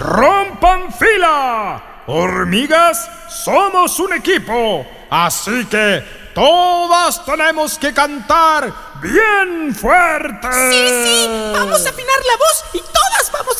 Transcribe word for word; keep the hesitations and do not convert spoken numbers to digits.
¡rompan fila! Hormigas, somos un equipo, así que todas tenemos que cantar bien fuerte. Sí, sí, vamos a afinar la voz y